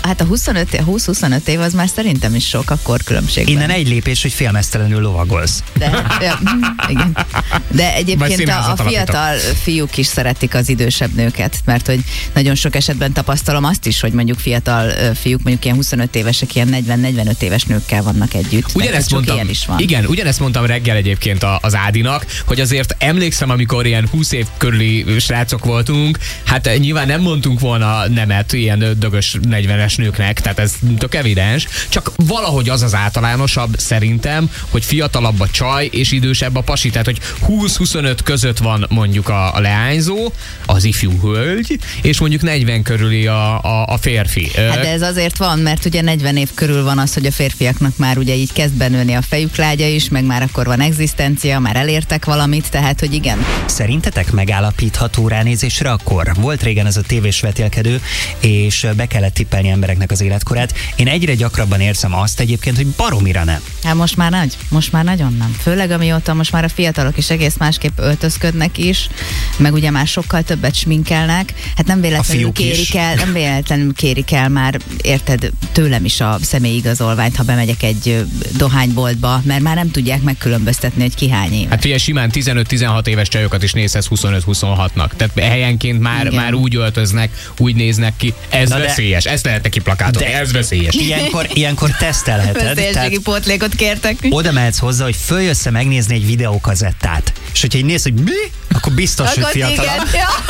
hát a 20-25 év az már szerintem is sok a korkülönbségben. Innen egy lépés, hogy félmeztelenül lovagolsz. Igen. De egyébként a fiatal fiúk is szeretik az idősebb nőket, mert hogy nagyon sok esetben tapasztalom azt is, hogy mondjuk fiatal fiúk, mondjuk ilyen 25 évesek, ilyen 40-45 éves nőkkel vannak együtt. Ugyanezt mondtam, ilyen is van. igen, ugyanezt mondtam reggel egyébként az Ádinak, hogy azért emlékszem, amikor ilyen 20 év körüli srácok voltunk, hát nyilván nem mondtunk volna nemet ilyen dögös 40-es nőknek, tehát ez tök evidens, csak valahogy az általánosabb szerintem, hogy fiatalabb a csaj és idősebb a pasi, tehát hogy 20-25 között van mondjuk a leányzó, az ifjú hölgy, és mondjuk 40 körüli a férfi. Hát de ez azért van, mert ugye 40 év körül van az, hogy a férfiaknak már ugye így kezd benőni a fejük lágya is, meg már akkor van egzisztencia, már elértek valamit, tehát hogy igen. Szerintetek megállapítható ránézésre akkor? Volt régen ez a tévés vetélkedő, és be kellett tippelni embereknek az életkorát. Én egyre gyakrabban érzem azt egyébként, hogy baromira nem. Hát most már nagyon nem. Főleg amióta most már a fiatalok is egész másképp öltözködnek is, meg ugye már sokkal többet sminkelnek. Hát nem véletlenül kérik el már, érted, tőlem is a személyigazolványt, ha bemegyek egy dohányboltba, mert már nem tudják megkülönböztetni, hogy ki hány éves. Hát figyelj, simán 15-16 éves csajokat is nézhetsz 25-26-nak. Tehát helyenként már úgy öltöznek, úgy néznek ki. Ez veszélyes. Ezt lehet neki plakátolni. Ez veszélyes. Ilyenkor tesztelheted. Veszélyességi pótlékot kértek. Oda mehetsz hozzá, hogy följössz megnézni egy videókazettát. És hogyha így néz, hogy mi, akkor biztos, hogy fiatalabb.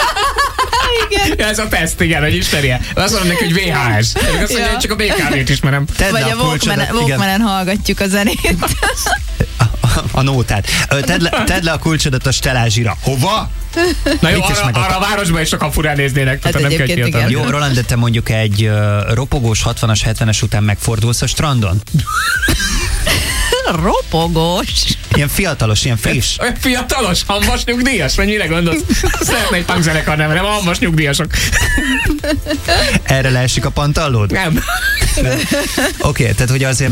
Igen. Ja, ez a teszt, igen, hogy ismerje. Azt mondom neki, hogy VHS. Én azt mondom, csak a BKV-t ismerem. Vagy a Walkmanen hallgatjuk a zenét. A nótát. Tedd le a kulcsodat a stelázsira. Hova? Na jó, arra a városban is sokan furán néznének. Hát egyébként igen. Jó, Roland, de te mondjuk egy ropogós 60-as, 70-es után megfordulsz a strandon? Ropogós. Ilyen fiatalos, ilyen friss. Olyan fiatalos, hamvas nyugdíjas? Vagy mire gondolsz? Szeretne egy punkzenekar nem hamvas nyugdíjasok. Erre leesik a pantallód? Nem. Oké, tehát hogy azért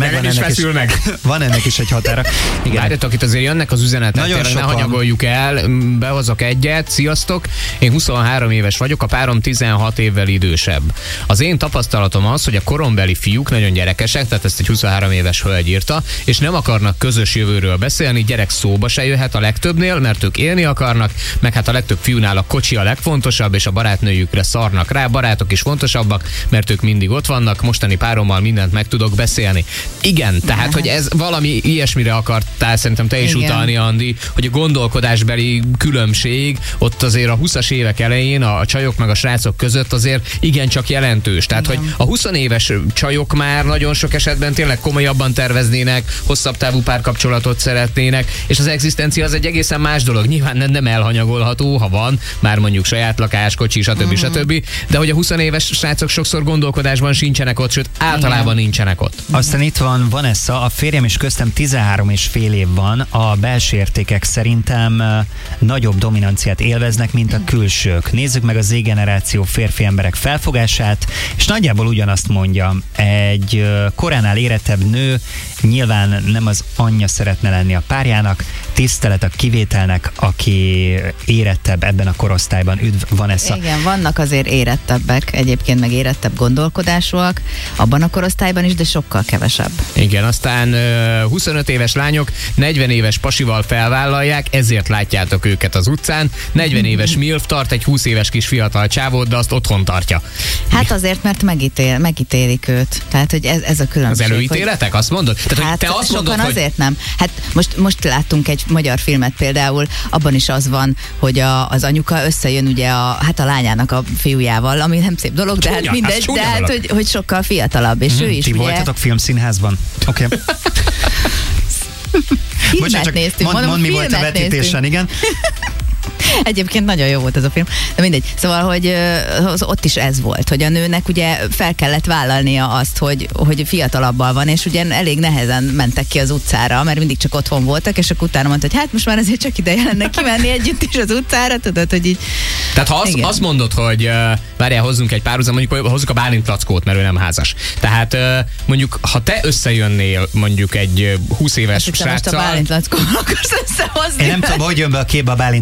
van ennek is egy határa. Várjatok, itt azért jönnek az üzenetek. Nagyon sokan. Ne hanyagoljuk el, behozok egyet. Sziasztok, én 23 éves vagyok, a párom 16 évvel idősebb. Az én tapasztalatom az, hogy a korombeli fiúk nagyon gyerekesek, tehát ezt egy 23 éves hölgy írta, és nem akarnak közös jövőről beszélni, gyerek szóba se jöhet a legtöbbnél, mert ők élni akarnak, meg hát a legtöbb fiúnál a kocsi a legfontosabb, és a barátnőjükre szarnak rá, barátok is fontosabbak, mert ők mindig ott vannak, mostani párommal mindent meg tudok beszélni. Igen, tehát, hogy ez valami ilyesmire akartál szerintem te is utalni, Andi, hogy a gondolkodásbeli különbség ott azért a 20-as évek elején a csajok meg a srácok között azért igencsak jelentős. Tehát, hogy a 20 éves csajok már nagyon sok esetben tényleg komolyabban terveznének, hosszabb távú párkapcsolatot szeretnének, és az egzisztencia az egy egészen más dolog. Nyilván nem elhanyagolható, ha van, már mondjuk saját lakás, kocsi, stb. De hogy a 20 éves srácok sokszor gondolkodásban sincsenek ott, sőt általában nincsenek ott. Aztán itt van Vanessa, a férjem és köztem 13,5 év van, a belső értékek szerintem nagyobb dominanciát élveznek, mint a külsők. Nézzük meg a Z-generáció férfi emberek felfogását, és nagyjából ugyanazt mondja. Egy koránál érettebb nő nyilván nem az anyja szeretne lenni a párjának, tisztelet a kivételnek, aki érettebb ebben a korosztályban. Üdv, Vanessa. Igen, vannak azért érettebbek, egyébként meg érettebb gondolkodásúak, abban a korosztályban is, de sokkal kevesebb. Igen, aztán 25 éves lányok 40 éves pasival felvállalják, ezért látjátok őket az utcán. 40 éves milf tart egy 20 éves kis fiatal csávót, de azt otthon tartja. Hát azért, mert megítélik őt. Tehát, hogy ez a különbség. Az előítéletek, azt mondod? Tehát, hát te azt sokan mondod, azért nem. Hát most láttunk egy magyar filmet például, abban is az van, hogy az anyuka összejön ugye a lányának a fiújával, ami nem szép dolog, de hát mindegy, de hát, hogy sokkal fiatalabb, és ő is Ti ugye... voltatok filmszínházban? Oké. Filmet néztünk, mondd, mi volt a vetítésen, igen. Egyébként nagyon jó volt ez a film, de mindegy. Szóval, hogy ott is ez volt, hogy a nőnek ugye fel kellett vállalnia azt, hogy fiatalabbal van, és ugye elég nehezen mentek ki az utcára, mert mindig csak otthon voltak, és akkor utána mondta, hogy hát most már azért csak ideje lenne kimenni együtt is az utcára, tudod, hogy így... Tehát ha azt mondod, hogy várjál, hozzunk egy párhuzam, mondjuk hozzuk a Bálint Lackót, mert ő nem házas. Tehát mondjuk, ha te összejönnél mondjuk egy 20 éves sráccal... Most a Bálint Lackóval akarsz összehozni. Én nem tudom, hogy jön be a képbe a Bálint Lackó.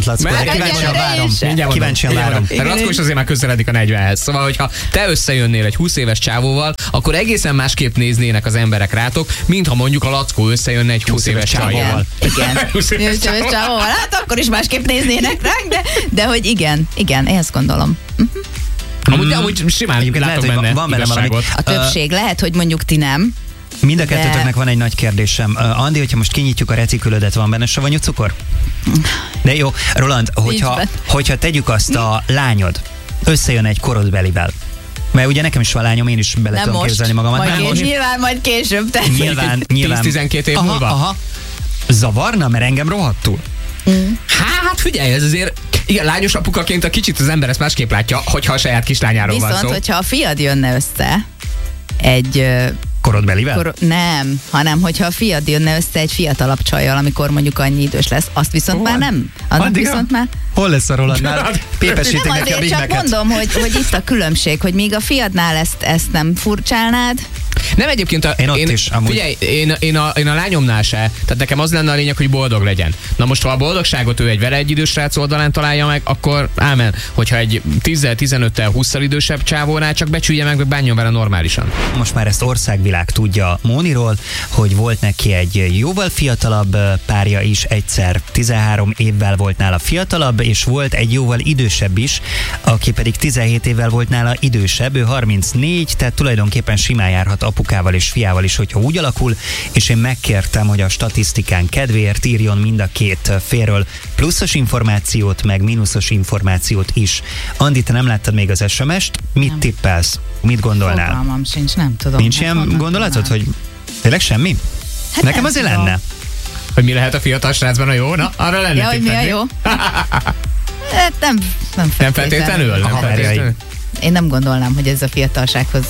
Kíváncsian várom. Rackos azért már közeledik a 40-hez. Szóval, hogyha te összejönnél egy 20 éves csávóval, akkor egészen másképp néznének az emberek rátok, mintha mondjuk a Lackó összejönne egy 20 éves csávóval. Igen. 20 éves csávóval. Hát akkor is másképp néznének ránk, de hogy igen, én ezt gondolom. Amúgy simán látok benne van igazságot. A többség lehet, hogy mondjuk ti nem. Mind a kettőtöknek van egy nagy kérdésem. Andi, hogyha most kinyitjuk a retikülödet, van benne savanyú cukor? De jó, Roland, hogyha tegyük azt, a lányod összejön egy korodbelivel, mert ugye nekem is van lányom, én is bele tudom képzelni magamat. Nyilván majd később. Nyilván. 10-12 év múlva. Aha. Zavarna, mert engem rohadtul. Hát figyelj, ez azért... Igen, lányos apukaként a kicsit az ember ezt másképp látja, hogyha a saját kislányáról van szó. Viszont, hogyha a fiad jönne össze egy... Korodbelivel? Nem, hanem hogyha a fiad jönne össze egy fiatalabb csajjal, amikor mondjuk annyi idős lesz, azt viszont már nem. Annak viszont már... Hol lesz a Rolandnál? Pépesítek nem nekem azért csak mondom, hogy itt a különbség, hogy míg a fiadnál ezt nem furcsálnád. Nem egyébként, figyelj, én a lányomnál se, tehát nekem az lenne a lényeg, hogy boldog legyen. Na most, ha a boldogságot ő egy vele egy idős srác oldalán találja meg, akkor ámen. Hogyha egy 10-15-tel 20-szal idősebb csávónál, csak becsülje meg bánjon vele normálisan. Most már ezt országvilág tudja Móniról, hogy volt neki egy jóval fiatalabb párja is, egyszer 13 évvel volt nála fiatalabb, és volt egy jóval idősebb is, aki pedig 17 évvel volt nála idősebb, ő 34, tehát tulajdonképpen simán járhat apukával és fiával is, hogyha úgy alakul, és én megkértem, hogy a statisztikán kedvéért írjon mind a két félről pluszos információt, meg mínuszos információt is. Andi, te nem láttad még az SMS-t? Mit tippelsz? Mit gondolnál? Fogalmam sincs, nem tudom. Nincs ilyen gondolatod, hogy tényleg semmi? Hát nekem azért lenne. Hogy mi lehet a fiatal srácban a jó? Na, arra lenne hogy mi a jó? Hát nem feltétlenül. Én nem gondolnám, hogy ez a fiatalsághoz...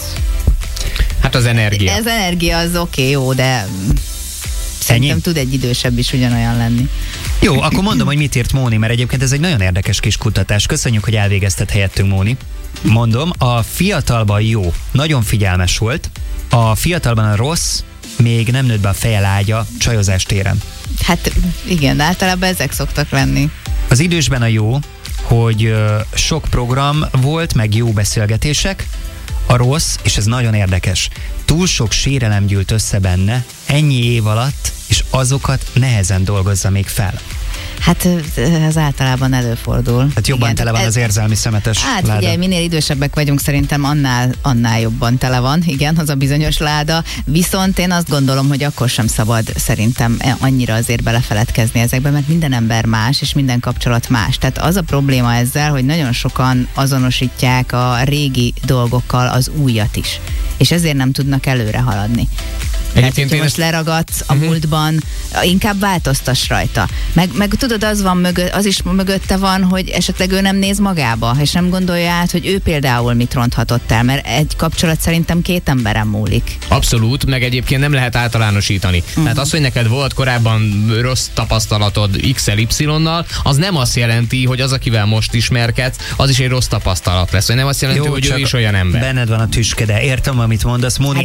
Hát az energia. Ez energia az oké, jó, de szerintem tud egy idősebb is ugyanolyan lenni. Jó, akkor mondom, hogy mit írt Móni, mert egyébként ez egy nagyon érdekes kis kutatás. Köszönjük, hogy elvégezted helyettünk, Móni. Mondom, a fiatalban jó, nagyon figyelmes volt, a fiatalban a rossz, még nem nőtt be a feje lágya csajozás téren. Hát igen, általában ezek szoktak lenni. Az idősben a jó, hogy sok program volt, meg jó beszélgetések, a rossz, és ez nagyon érdekes, túl sok sérelem gyűlt össze benne ennyi év alatt, és azokat nehezen dolgozza még fel. Hát ez általában előfordul. Hát jobban tele van az érzelmi szemetes láda. Figyelj, minél idősebbek vagyunk, szerintem annál jobban tele van, igen, az a bizonyos láda. Viszont én azt gondolom, hogy akkor sem szabad szerintem annyira azért belefeledkezni ezekbe, mert minden ember más, és minden kapcsolat más. Tehát az a probléma ezzel, hogy nagyon sokan azonosítják a régi dolgokkal az újat is. És ezért nem tudnak előre haladni. Egyébként most leragadsz a múltban, inkább változtass rajta. Meg tudod, az is mögötte van, hogy esetleg ő nem néz magába, és nem gondolja át, hogy ő például mit ronthatott el, mert egy kapcsolat szerintem két emberen múlik. Abszolút, meg egyébként nem lehet általánosítani. Tehát az, hogy neked volt korábban rossz tapasztalatod XY-nal, az nem azt jelenti, hogy az, akivel most ismerkedsz, az is egy rossz tapasztalat lesz. Vagy nem azt jelenti, hogy ő is olyan ember. Benned van a tüske, de értem, amit mondasz, Móni,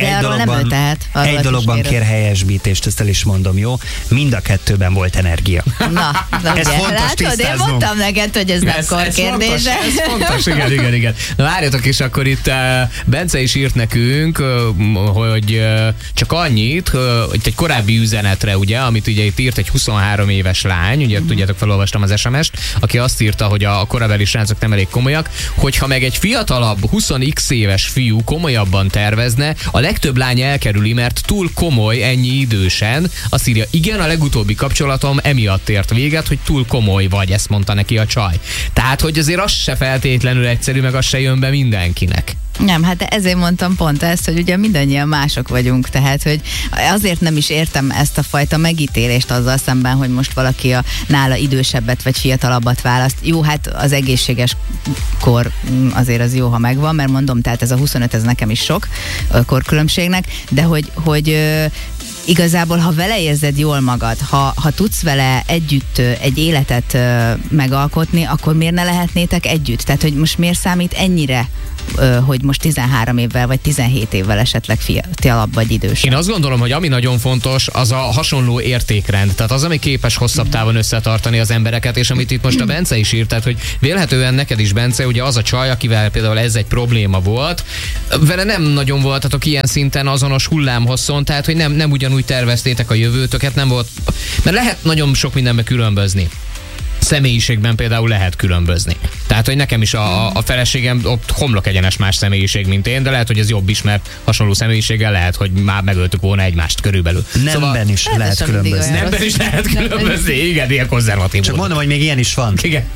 hát egy dologban kér helyesbítést, ezt el is mondom, jó? Mind a kettőben volt energia. Na ez fontos tisztáznunk. Én mondtam neked, hogy ez nem korkérdése. Ez fontos, igen. Na várjatok, és akkor itt Bence is írt nekünk, hogy csak annyit, hogy egy korábbi üzenetre, ugye, amit ugye itt írt egy 23 éves lány, ugye tudjátok, felolvastam az SMS-t, aki azt írta, hogy a korabeli srácok nem elég komolyak, hogyha meg egy fiatalabb, 20x éves fiú komolyabban tervezne, a legtöbb lány elkerüli, mert túl komoly ennyi idősen. Azt írja, igen, a legutóbbi kapcsolatom emiatt ért véget, hogy túl komoly vagy, ezt mondta neki a csaj. Tehát, hogy azért az se feltétlenül egyszerű, meg az se jön be mindenkinek. Nem, hát ezért mondtam pont ezt, hogy ugye mindannyian mások vagyunk, tehát, hogy azért nem is értem ezt a fajta megítélést azzal szemben, hogy most valaki a nála idősebbet vagy fiatalabbat választ. Jó, hát az egészséges kor azért az jó, ha megvan, mert mondom, tehát ez a 25, ez nekem is sok korkülönbségnek, de hogy igazából, ha vele érzed jól magad, ha tudsz vele együtt egy életet megalkotni, akkor miért ne lehetnétek együtt? Tehát, hogy most miért számít ennyire hogy most 13 évvel vagy 17 évvel esetleg fiatalabb vagy idősebb. Én azt gondolom, hogy ami nagyon fontos, az a hasonló értékrend. Tehát az, ami képes hosszabb távon összetartani az embereket, és amit itt most a Bence is írt, tehát hogy vélhetően neked is, Bence, ugye az a csaj, akivel például ez egy probléma volt, vele nem nagyon voltatok ilyen szinten azonos hullámhosszon, tehát hogy nem ugyanúgy terveztétek a jövőtöket, nem volt, mert lehet nagyon sok mindenbe különbözni. Személyiségben például lehet különbözni. Tehát, hogy nekem is a feleségem ott homlok egyenes más személyiség, mint én, de lehet, hogy ez jobb is, mert hasonló személyiséggel lehet, hogy már megöltük volna egymást körülbelül. Nemben is lehet különbözni. Nemben is lehet különbözni, igen, ilyen konzervatív. Csak mondom, hogy még ilyen is van. Igen.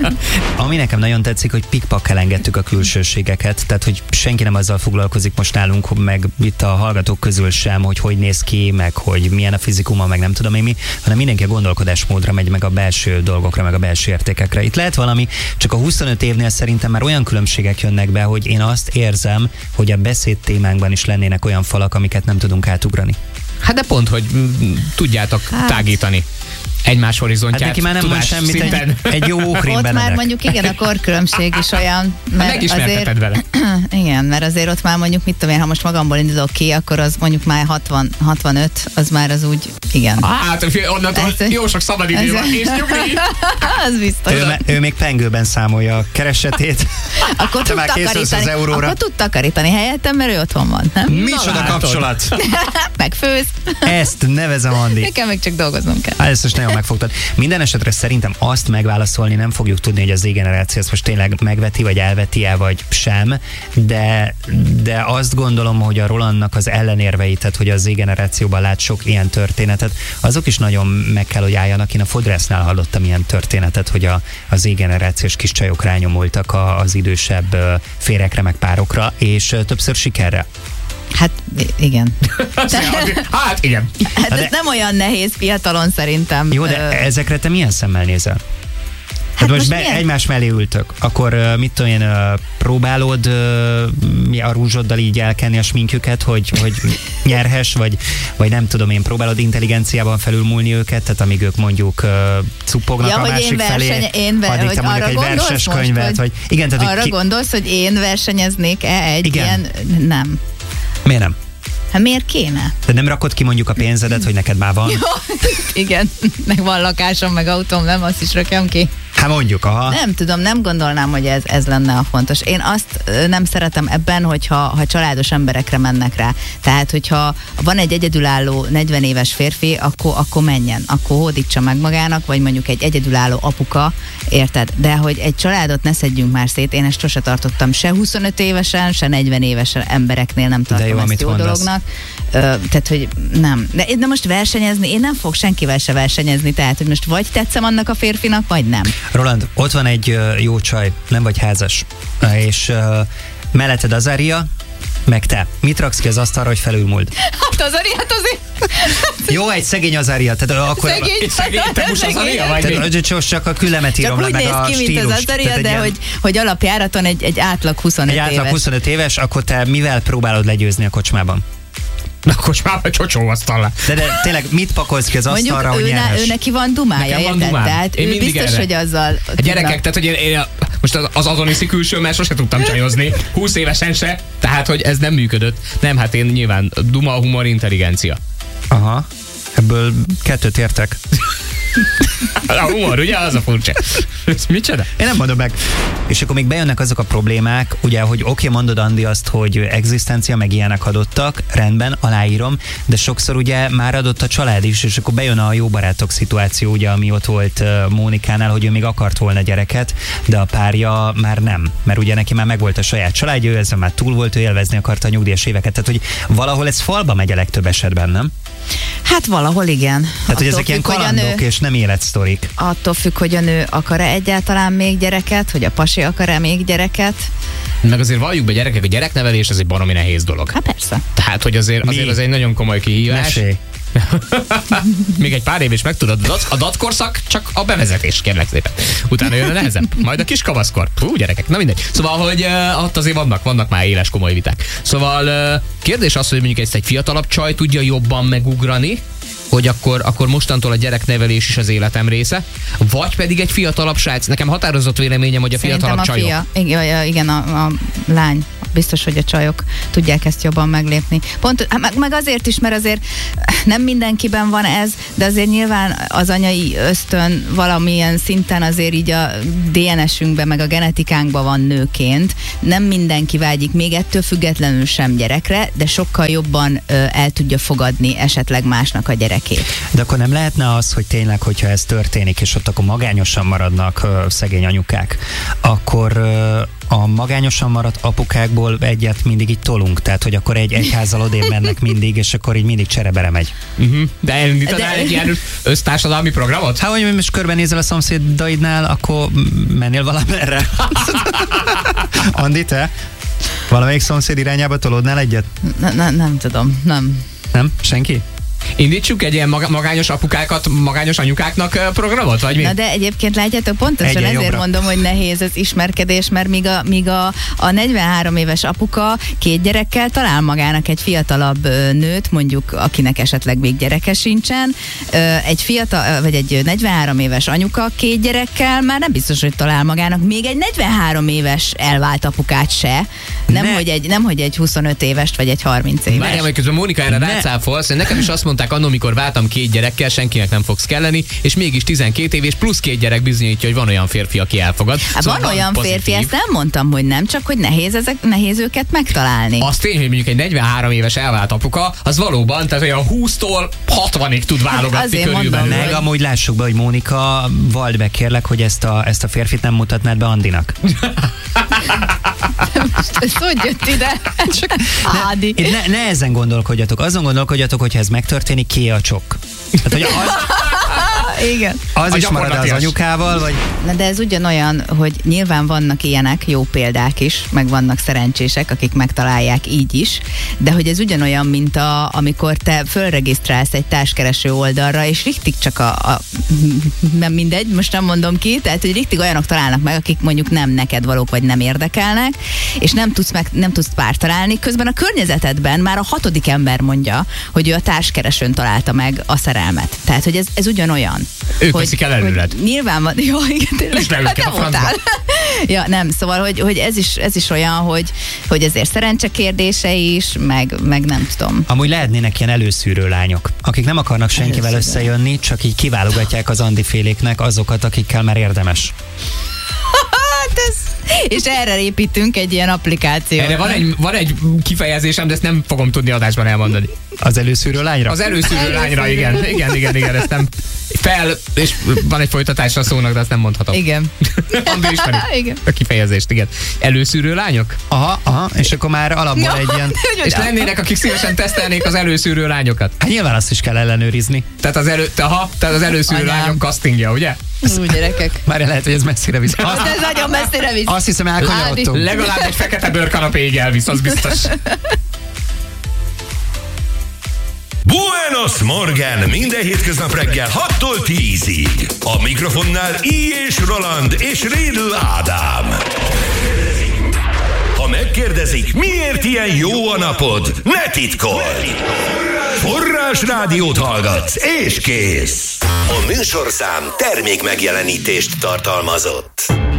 Ami nekem nagyon tetszik, hogy pikpakkel engedtük a külsőségeket, tehát hogy senki nem azzal foglalkozik most nálunk, meg itt a hallgatók közül sem, hogy néz ki, meg hogy milyen a fizikuma, meg nem tudom én mi, hanem mindenki a gondolkodásmódra megy, meg a belső dolgokra, meg a belső értékekre. Itt lehet valami, csak a 25 évnél szerintem már olyan különbségek jönnek be, hogy én azt érzem, hogy a beszéd témánkban is lennének olyan falak, amiket nem tudunk átugrani. Hát de pont, hogy tudjátok tágítani egymás horizontját. Hát neki már nem mond semmit, egy jó ókrém ott Benedek. már mondjuk igen, a korkülönbség is olyan, mert megismerteted vele. Igen, mert azért ott már mondjuk, mit tudom én, ha most magamból indulok ki, akkor az mondjuk már 65, az már az úgy, igen. Hát, onnantól jó sok szabadidő van, és nyugni. Az biztos. Ő még pengőben számolja a keresetét. Akkor tud takarítani. Akkor tud takarítani helyettem, mert ő otthon van, nem? Micsoda kapcsolat? Megfőz. Ezt nevezem, Andi. Nekem még csak dolgoznom kell. Hát ezt most nagyon megfogtad. Minden esetre szerintem azt megválaszolni nem fogjuk tudni, hogy az Z-generáció ezt most tényleg megveti, vagy elveti-e, vagy sem, de azt gondolom, hogy a Rolandnak az ellenérvei, tehát hogy a Z-generációban lát sok ilyen történetet, azok is nagyon meg kell, hogy álljanak. Én a fodrásznál hallottam ilyen történetet, hogy a Z-generációs kis csajok rányomultak az idősebb férjekre, meg párokra, és többször sikerre. Hát igen. Hát igen. Hát ez nem olyan nehéz fiatalon szerintem. Jó, de ezekre te milyen szemmel nézel? Hát most egymás mellé ültök, akkor mit tudom én, próbálod a rúzsoddal így elkenni a sminkjüket, hogy nyerhess, vagy nem tudom én, próbálod intelligenciában felülmúlni őket, tehát amíg ők mondjuk cupognak a másik felé, addig te mondjuk egy verses könyvet, vagy igen, tehát arra gondolsz, hogy én versenyeznék-e egy igen. Ilyen... Nem. Miért nem? Hát miért kéne? De nem rakod ki mondjuk a pénzedet, hogy neked már van? Jó, igen, meg van lakásom, meg autóm, nem, azt is rakjam ki. Hát mondjuk, aha. Nem tudom, nem gondolnám, hogy ez lenne a fontos. Én azt nem szeretem ebben, hogyha családos emberekre mennek rá. Tehát, hogyha van egy egyedülálló 40 éves férfi, akkor menjen, akkor hódítsa meg magának, vagy mondjuk egy egyedülálló apuka, érted? De hogy egy családot ne szedjünk már szét, én ezt sose tartottam se 25 évesen, se 40 éves embereknél nem tartom jó, ezt jó dolognak. Tehát, hogy nem. De most versenyezni, én nem fogok senkivel se versenyezni, tehát, hogy most vagy tetszem annak a férfinak, vagy nem. Roland, ott van egy jó csaj, nem vagy házas, és melletted Azaria, meg te. Mit raksz ki az asztalra, hogy felülmúld? Hát Azariát azért... Jó, egy szegény Azaria. Tehát akkor... Szegény, te most Azaria vagy? Tehát csak a küllemet írom le, meg a stílus. Csak úgy néz ki, mint az Azaria, de hogy alapjáraton egy átlag 25 éves. Egy átlag 25 éves, akkor te mivel próbálod legyőzni a kocsmában? Na, kocsmában csocsóasztal. De tényleg mit pakolsz ki az asztalra, hogy nyerhess? Ő neki van dumája, érted? Tehát ő biztos, erre. Hogy azzal... A gyerekek, tehát hogy én most az azoniszi külsőmmel sose tudtam csajozni. 20 évesen se, tehát hogy ez nem működött. Nem, hát én nyilván duma, humor, intelligencia. Aha, ebből kettőt értek. A humor, ugye? Az a furcsa. Micsoda? Én nem mondom meg. És akkor még bejönnek azok a problémák, ugye, hogy oké, mondod Andi azt, hogy egzisztencia, meg ilyenek adottak, rendben, aláírom, de sokszor ugye már adott a család is, és akkor bejön a jó barátok szituáció, ugye, ami ott volt Mónikánál, hogy ő még akart volna gyereket, de a párja már nem, mert ugye neki már megvolt a saját családja, ő ezzel már túl volt, ő élvezni akarta a nyugdíjas éveket, tehát hogy valahol ez falba megy a legtöbb esetben, nem? Hát valahol igen. Tehát, hogy ezek ilyen kalandok és nem életsztorik. Attól függ, hogy a nő akar-e egyáltalán még gyereket, hogy a pasi akar-e még gyereket. Meg azért valljuk be, gyerekek, a gyereknevelés az egy baromi nehéz dolog. Hát persze. Tehát, hogy azért az egy nagyon komoly kihívás. Mesélj. Még egy pár év is megtudod, a datkorszak csak a bevezetés, kérlek szépen. Utána jön a nehezebb, majd a kis kamaszkor. Gyerekek, na mindegy. Szóval, hogy ott azért vannak már éles komoly viták. Szóval kérdés az, hogy mondjuk ezt egy fiatalabb csaj tudja jobban megugrani, hogy akkor mostantól a gyereknevelés is az életem része, vagy pedig egy fiatalabb srác. Nekem határozott véleményem, hogy a fiatalabb csajok. Igen, a lány. Biztos, hogy a csajok tudják ezt jobban meglépni. Pont, meg azért is, mert azért nem mindenkiben van ez, de azért nyilván az anyai ösztön valamilyen szinten azért így a DNS-ünkben, meg a genetikánkban van nőként. Nem mindenki vágyik még ettől függetlenül sem gyerekre, de sokkal jobban el tudja fogadni esetleg másnak a gyerekét. De akkor nem lehetne az, hogy tényleg, hogyha ez történik, és ott akkor magányosan maradnak szegény anyukák, akkor a magányosan maradt apukákból egyet mindig így tolunk, tehát hogy akkor egy egyházzal odébb mennek mindig, és akkor így mindig cserebere megy. De elindítanál egy ilyen össztársadalmi programot? Hát, hogy most körbenézel a szomszédaidnál, akkor mennél valamerre? Andi, te? Valamelyik szomszéd irányába tolódnál egyet? Nem tudom, nem. Nem? Senki? Indítsuk egy ilyen magányos apukákat, magányos anyukáknak programot, vagy mi? Na de egyébként látjátok, pontosan ezért mondom, hogy nehéz az ismerkedés, mert míg a 43 éves apuka 2 gyerekkel talál magának egy fiatalabb nőt, mondjuk akinek esetleg még gyereke sincsen, egy fiatal, vagy egy 43 éves anyuka 2 gyerekkel már nem biztos, hogy talál magának még egy 43 éves elvált apukát se, nem hogy egy 25 évest, vagy egy 30 éves. Várjál, hogy közben Mónika erre rácáfolsz, nekem is azt mondták annól, mikor váltam 2 gyerekkel, senkinek nem fogsz kelleni, és mégis 12 év, és plusz 2 gyerek bizonyítja, hogy van olyan férfi, aki elfogad. Szóval van olyan férfi, ezt nem mondtam, hogy nem, csak hogy nehéz őket megtalálni. Az tény, hogy mondjuk egy 43 éves elvált apuka, az valóban, tehát hogy a 20-tól 60-ig tud válogatni körülbelül. Meg amúgy lássuk be, hogy Mónika, vald be kérlek, hogy ezt a férfit nem mutatnád be Andinak. Ez hogy jött ide? Ádi. Ne ezen gondolkodjatok. Azon gondolkodjatok, hogyha ez megtörténik, ki a csok. Hát, hogy igen. Az is marad az anyukával, vagy... Na de ez ugyanolyan, hogy nyilván vannak ilyenek, jó példák is, meg vannak szerencsések, akik megtalálják így is, de hogy ez ugyanolyan, mint amikor te fölregisztrálsz egy társkereső oldalra, és richtig csak nem mindegy, most nem mondom ki, tehát hogy richtig olyanok találnak meg, akik mondjuk nem neked valók, vagy nem érdekelnek, és nem tudsz párt találni, közben a környezetedben már a 6. ember mondja, hogy ő a társkeresőn találta meg a szerelmet. Tehát, hogy ez ugyanolyan. Ők veszik el előled. Nyilván van, jó, igen, tényleg. És a francba. Ja, nem, szóval, hogy ez is olyan, hogy ezért szerencse kérdése is, meg nem tudom. Amúgy lehetnének ilyen előszűrő lányok, akik nem akarnak senkivel összejönni, csak így kiválogatják az Andi féléknek azokat, akikkel már érdemes. És erre építünk egy ilyen applikációt. Erre van egy kifejezésem, de ezt nem fogom tudni adásban elmondani. Az előszűrő lányra? Az előszűrő lányra, igen, ezt nem és van egy folytatása a szónak, de azt nem mondhatom. Igen. Andi ismeri a kifejezést, igen. Előszűrő lányok? Aha, és akkor már alapból egy ilyen... És lennének, akik szívesen tesztelnék az előszűrő lányokat. Hát nyilván azt is kell ellenőrizni. Tehát az előszűrő lányok castingja, ugye? Úgy gyerekek. Már lehet, hogy ez messzire visz. Ez nagyon messzire visz. Azt hiszem, elkanyarodtunk. Legalább egy fekete bőrkanapéig elvisz, az biztos. Buenos Morgen minden hétköznap reggel 6-tól 10-ig. A mikrofonnál I. és Roland és Rédl Ádám. Ha megkérdezik, miért ilyen jó a napod, ne titkold! Forrás rádiót hallgatsz, és kész! A műsorszám termék megjelenítést tartalmazott.